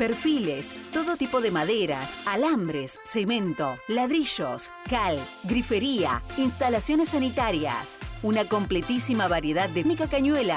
perfiles, todo tipo de maderas, alambres, cemento, ladrillos, cal, grifería, instalaciones sanitarias. Una completísima variedad de Mica Cañuela.